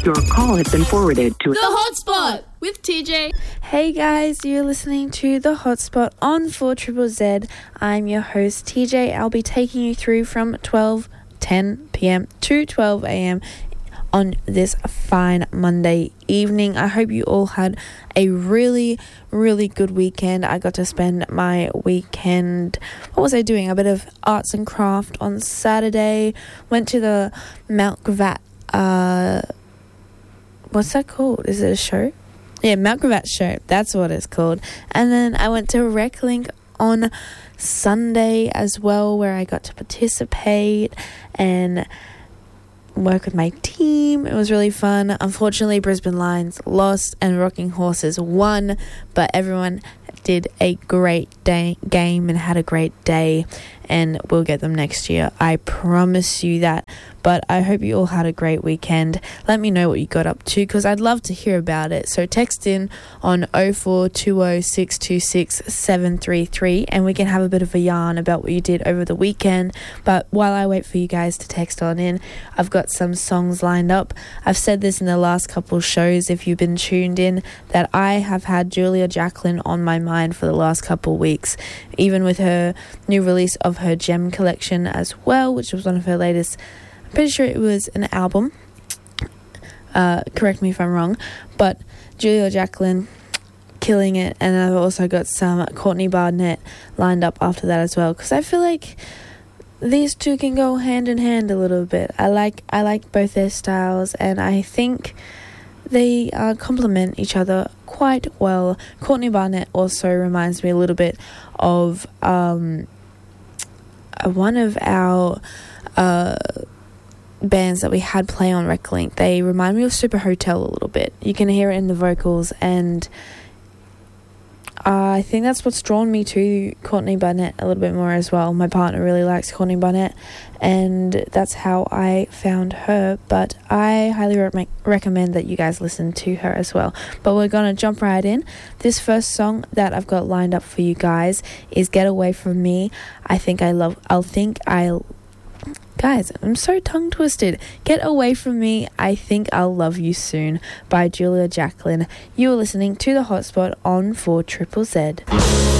Your call has been forwarded to The Hotspot with TJ. Hey guys, you're listening to The Hotspot on 4ZZZ. I'm your host TJ. I'll be taking you through from 12:10 p.m. to 12 a.m. on this fine Monday evening. I hope you all had a really, really good weekend. I got to spend my weekend, what was I doing? A bit of arts and craft on Saturday. Went to the Mount Gravatt, what's that called? Is it a show? Yeah, Mount Gravatt show. That's what it's called. And then I went to RecLink on Sunday as well, where I got to participate and work with my team. It was really fun. Unfortunately, Brisbane Lions lost and Rocking Horses won, but everyone did a great game and had a great day, and we'll get them next year. I promise you that. But I hope you all had a great weekend. Let me know what you got up to, because I'd love to hear about it. So text in on 0420 626 733 and we can have a bit of a yarn about what you did over the weekend. But while I wait for you guys to text on in, I've got some songs lined up. I've said this in the last couple shows, if you've been tuned in, that I have had Julia Jacklin on my mind for the last couple weeks, even with her new release of her Gem collection as well, which was one of her latest. Pretty sure it was an album. Correct me if I'm wrong. But Julia Jacklin, killing it. And I've also got some Courtney Barnett lined up after that as well, because I feel like these two can go hand in hand a little bit. I like both their styles, and I think they complement each other quite well. Courtney Barnett also reminds me a little bit of one of our bands that we had play on RecLink. They remind me of Super Hotel a little bit. You can hear it in the vocals, and I think that's what's drawn me to Courtney Barnett a little bit more as well. My partner really likes Courtney Barnett, and that's how I found her. But I highly recommend that you guys listen to her as well. But we're going to jump right in. This first song that I've got lined up for you guys is Get Away From Me. Guys, I'm so tongue twisted. Get Away From Me, I Think I'll Love You Soon by Julia Jacklin. You are listening to The Hotspot on 4ZZZ.